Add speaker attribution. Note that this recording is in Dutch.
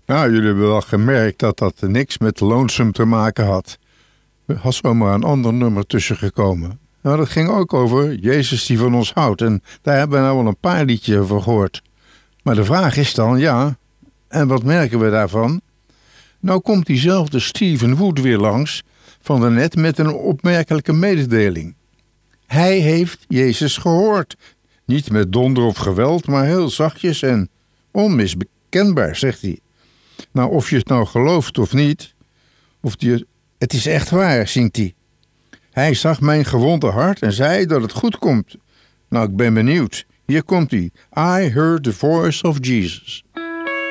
Speaker 1: Nou, jullie hebben wel gemerkt dat dat niks met Lonesome te maken had. Er was zomaar een ander nummer tussen gekomen. Nou, dat ging ook over Jezus die van ons houdt. En daar hebben we nou wel een paar liedjes over gehoord. Maar de vraag is dan, ja, en wat merken we daarvan? Nou komt diezelfde Stephen Wood weer langs van daarnet met een opmerkelijke mededeling. Hij heeft Jezus gehoord. Niet met donder of geweld, maar heel zachtjes en onmiskenbaar, zegt hij. Nou, of je het nou gelooft of niet, het is echt waar, zingt hij. Hij zag mijn gewonde hart en zei dat het goed komt. Nou, ik ben benieuwd. Hier komt hij. I heard the voice of Jesus.